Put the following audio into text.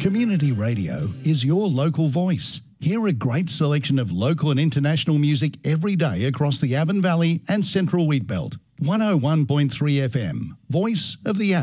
Community radio is your local voice. Hear a great selection of local and international music every day across the Avon Valley and Central Wheatbelt. 101.3 FM, Voice of the Avon.